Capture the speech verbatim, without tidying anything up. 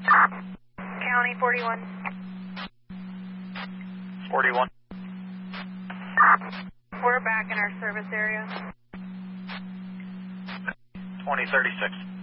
County forty-one. forty-one. We're back in our service area. twenty thirty-six.